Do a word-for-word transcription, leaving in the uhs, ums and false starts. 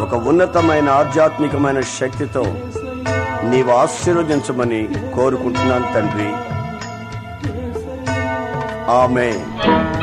ఒక ఉన్నతమైన ఆధ్యాత్మికమైన శక్తితో నీవు ఆశీర్వదించమని కోరుకుంటున్నాను తండ్రి. ఆమేన్.